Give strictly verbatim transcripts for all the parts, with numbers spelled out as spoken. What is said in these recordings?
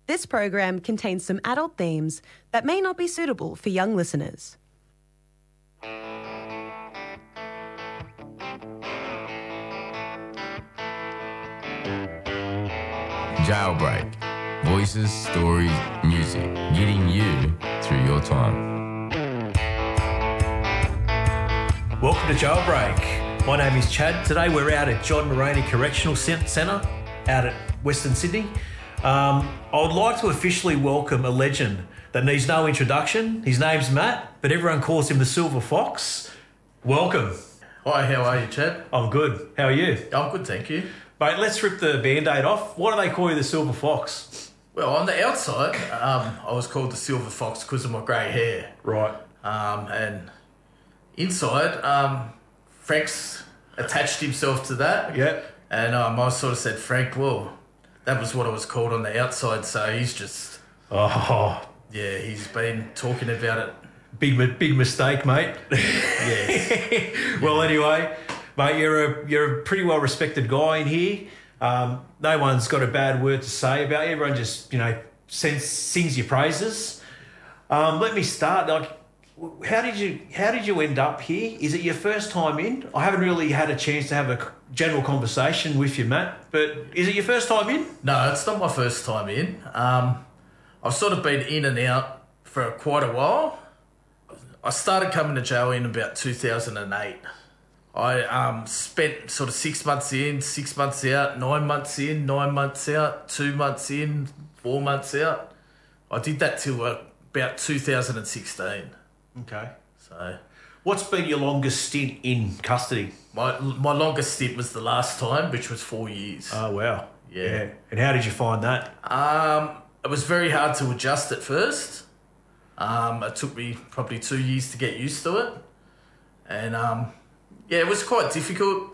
This program contains some adult themes that may not be suitable for young listeners. Jailbreak. Voices, stories, music. Getting you through your time. Welcome to Jailbreak. My name is Chad. Today we're out at John Moroney Correctional Centre out at Western Sydney. Um, I would like to officially welcome a legend that needs no introduction. His name's Matt, but everyone calls him the Silver Fox. Welcome. Hi, how are you, Chad? I'm good. How are you? I'm good, thank you. Mate, let's rip the Band-Aid off. Why do they call you the Silver Fox? Well, on the outside, um, I was called the Silver Fox because of my grey hair. Right. Um, and inside, um, Frank's attached himself to that. Yeah. And um, I sort of said, Frank, well, that was what I was called on the outside, so he's just... Oh. Yeah, he's been talking about it. Big big mistake, mate. Yes. Well, anyway, mate, you're a you're a pretty well respected guy in here. Um, no one's got a bad word to say about you. Everyone just, you know, sings, sings your praises. Um, let me start. Like, how did you how did you end up here? Is it your first time in? I haven't really had a chance to have a general conversation with you, Matt. But is it your first time in? No, it's not my first time in. Um, I've sort of been in and out for quite a while. I started coming to jail in about two thousand eight. I um, spent sort of six months in, six months out, nine months in, nine months out, two months in, four months out. I did that till uh, about two thousand sixteen. Okay. So, what's been your longest stint in custody? My my longest stint was the last time, which was four years. Oh, wow. Yeah. yeah. And how did you find that? Um, it was very hard to adjust at first. Um, it took me probably two years to get used to it. And, um, yeah, it was quite difficult.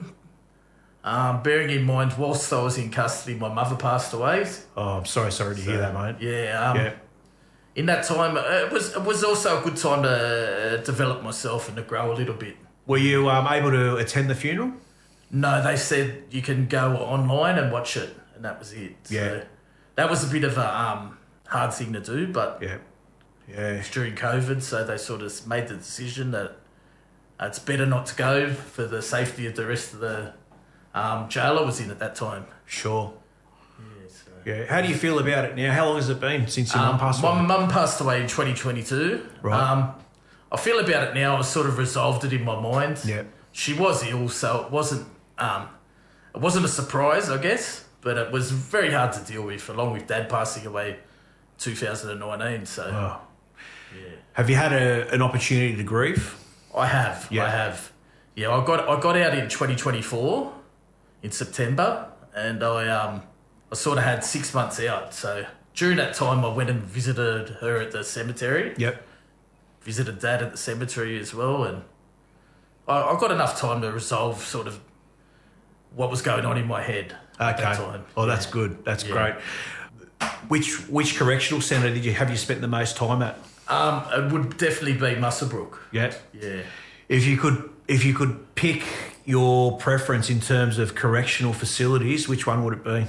Um, bearing in mind, whilst I was in custody, my mother passed away. Oh, I'm sorry, sorry to So, hear that, mate. Yeah. Um, yeah. In that time, it was it was also a good time to develop myself and to grow a little bit. Were you um, able to attend the funeral? No, they said you can go online and watch it, and that was it. Yeah. So that was a bit of a um, hard thing to do, but Yeah. Yeah. it's during COVID, so they sort of made the decision that it's better not to go for the safety of the rest of the um, jail I was in at that time. Sure. Yeah, so. Yeah. How do you feel about it now? How long has it been since your Um, mum passed my away? mum passed away in twenty twenty-two. Right. Um, I feel about it now. I sort of resolved it in my mind. Yeah. She was ill, so it wasn't um, it wasn't a surprise, I guess, but it was very hard to deal with, along with Dad passing away two thousand nineteen. So, Oh. yeah, Have you had a, an opportunity to grieve? I have, Yeah. I have, yeah. I got I got out in twenty twenty-four in September, and I um I sort of had six months out. So during that time, I went and visited her at the cemetery. Yep. Visited Dad at the cemetery as well, and I, I got enough time to resolve sort of what was going on in my head at Okay. that time. Oh, that's Yeah. good. That's Yeah. great. Which which correctional centre did you have you spent the most time at? Um, it would definitely be Muswellbrook. Yeah. Yeah. If you could if you could pick your preference in terms of correctional facilities, which one would it be?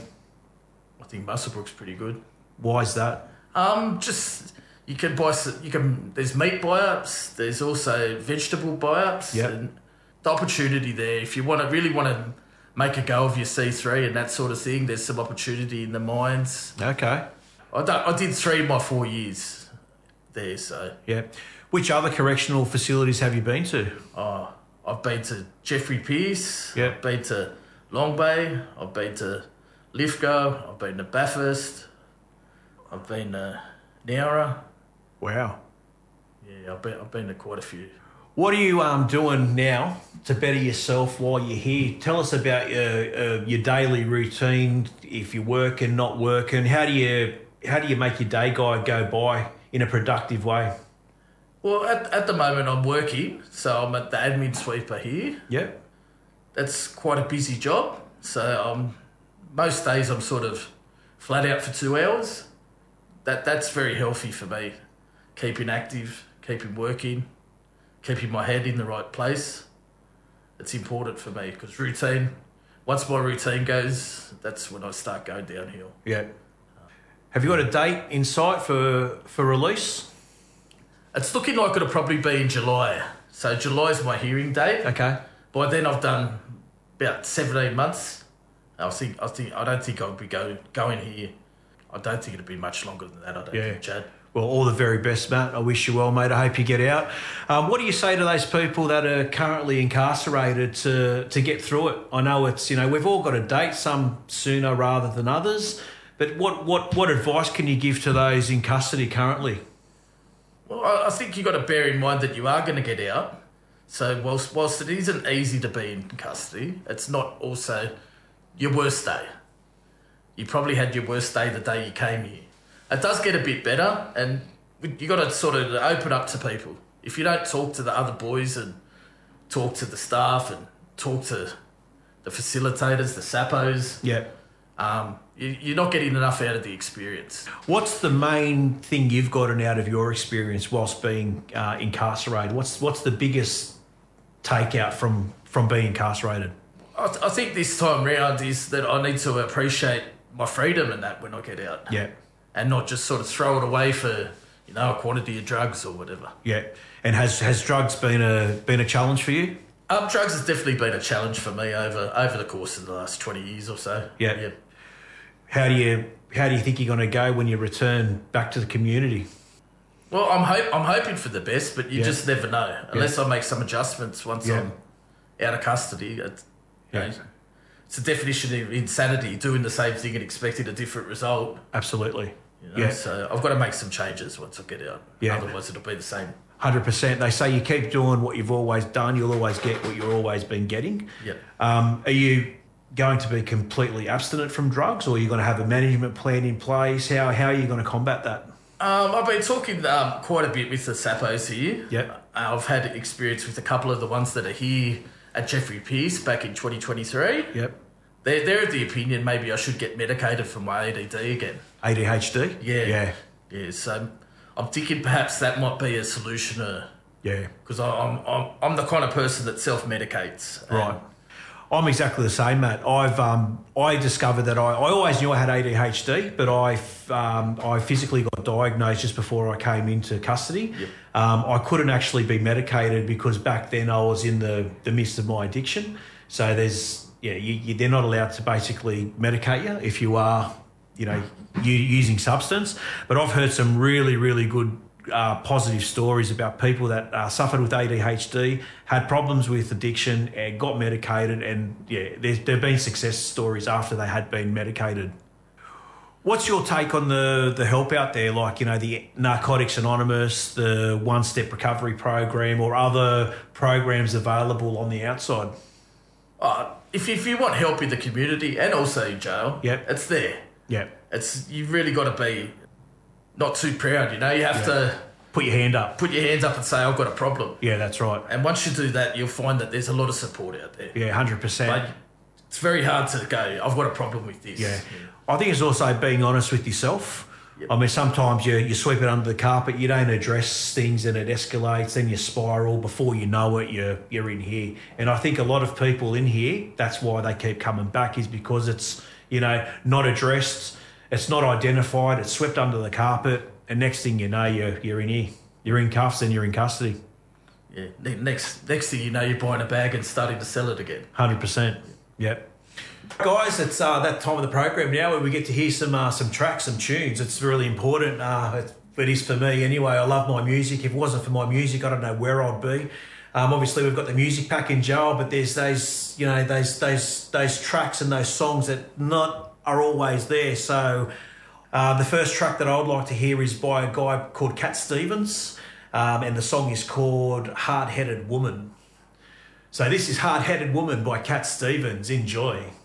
I think Muswellbrook's pretty good. Why is that? Um, just you can buy s- you can. There's meat buy-ups. There's also vegetable buy-ups. Yep. And the opportunity there. If you want to really want to make a go of your C three and that sort of thing, there's some opportunity in the mines. Okay. I done, I did three of my four years there, so Yeah. Which other correctional facilities have you been to? oh, I've been to Jeffrey Pierce. Yep. I've been to Long Bay. I've been to Lithgow. I've been to Bathurst. I've been to Nowra. Wow. Yeah, I've been I've been to quite a few. What are you um, doing now to better yourself while you're here? Tell us about your uh, your daily routine. If you're working, not working, how do you how do you make your day guide go by in a productive way? Well, at at the moment I'm working, so I'm at the admin sweeper here. Yep. That's quite a busy job. So um, most days I'm sort of flat out for two hours. That that's very healthy for me. Keeping active, keeping working, keeping my head in the right place. It's important for me because routine. Once my routine goes, that's when I start going downhill. Yeah. Have you got a date in sight for, for release? It's looking like it'll probably be in July. So July's my hearing date. Okay. By then I've done about seventeen months. I think I think I don't think I'll be going going here. I don't think it'll be much longer than that. I don't Yeah. think, Chad. Well, all the very best, Matt. I wish you well, mate. I hope you get out. Um, what do you say to those people that are currently incarcerated to to get through it? I know it's, you know, we've all got a date, some sooner rather than others. But what, what, what advice can you give to those in custody currently? Well, I, I think you've got to bear in mind that you are going to get out. So whilst, whilst it isn't easy to be in custody, it's not also your worst day. You probably had your worst day the day you came here. It does get a bit better, and you got to sort of open up to people. If you don't talk to the other boys and talk to the staff and talk to the facilitators, the sappos, Yeah. um, you, you're not getting enough out of the experience. What's the main thing you've gotten out of your experience whilst being uh, incarcerated? What's what's the biggest takeout from, from being incarcerated? I, th- I think this time round is that I need to appreciate my freedom and that when I get out. Yeah. And not just sort of throw it away for, you know, a quantity of drugs or whatever. Yeah. And has has drugs been a been a challenge for you? Um, drugs has definitely been a challenge for me over over the course of the last twenty years or so. Yeah. yeah. How do you how do you think you're going to go when you return back to the community? Well, I'm hope I'm hoping for the best, but you Yeah. just never know unless I make some adjustments once Yeah. I'm out of custody. It's, you Yeah. know, it's a definition of insanity, doing the same thing and expecting a different result. Absolutely. You know? Yeah. So I've got to make some changes once I get out. Yeah. Otherwise, it'll be the same. one hundred percent. They say you keep doing what you've always done, you'll always get what you've always been getting. Yeah. Um, are you going to be completely abstinent from drugs, or are you going to have a management plan in place? How, how are you going to combat that? Um, I've been talking um, quite a bit with the sappos here. Yep. Uh, I've had experience with a couple of the ones that are here at Jeffrey Pierce back in twenty twenty-three. Yep. They're, they're of the opinion maybe I should get medicated for my A D D again. A D H D? Yeah. Yeah. Yeah, so I'm thinking perhaps that might be a solution Yeah. because I'm, I'm, I'm the kind of person that self-medicates. And Right. I'm exactly the same, Matt. I've um, I discovered that I, I always knew I had A D H D, but I um, I physically got diagnosed just before I came into custody. Yep. Um, I couldn't actually be medicated because back then I was in the, the midst of my addiction. So there's yeah, you, you, they're not allowed to basically medicate you if you are, you know, you, using substance. But I've heard some really really good. Uh, positive stories about people that uh, suffered with A D H D, had problems with addiction, and got medicated, and yeah, there's there've been success stories after they had been medicated. What's your take on the the help out there, like, you know, the Narcotics Anonymous, the One Step Recovery Program, or other programs available on the outside? Uh, if, if you want help in the community and also in jail, Yep. it's there. Yeah, It's you've really got to be not too proud, you know. You have Yeah. to put your hand up. put your hands up and say, I've got a problem. Yeah, that's right. And once you do that, you'll find that there's a lot of support out there. Yeah, one hundred percent. But it's very hard to go, I've got a problem with this. Yeah. I think it's also being honest with yourself. Yep. I mean, sometimes you, you sweep it under the carpet, you don't address things and it escalates, then you spiral. Before you know it, you're, you're in here. And I think a lot of people in here, that's why they keep coming back, is because it's, you know, not addressed, it's not identified, it's swept under the carpet, and next thing you know, you're, you're in here. You're in cuffs and you're in custody. Yeah. Ne- Next, next thing you know, you're buying a bag and starting to sell it again. one hundred percent. Yep. Guys, it's uh, that time of the program now where we get to hear some uh, some tracks, some tunes. It's really important. Uh, it, it is for me anyway. I love my music. If it wasn't for my music, I don't know where I'd be. Um, obviously, we've got the music pack in jail, but there's those, you know, those those those tracks and those songs that not are always there. So uh, the first track that I would like to hear is by a guy called Cat Stevens, um, and the song is called Hard Headed Woman. So this is Hard Headed Woman by Cat Stevens. Enjoy.